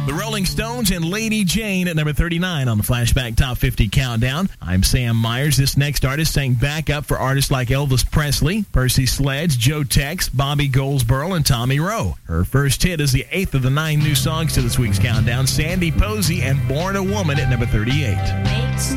The Rolling Stones and Lady Jane at number 39 on the Flashback Top 50 Countdown. I'm Sam Myers. This next artist sang backup for artists like Elvis Presley, Percy Sledge, Joe Tex, Bobby Goldsboro, and Tommy Roe. Her first hit is the 8th of the 9 new songs to this week's countdown, Sandy Posey and Born a Woman at number 38.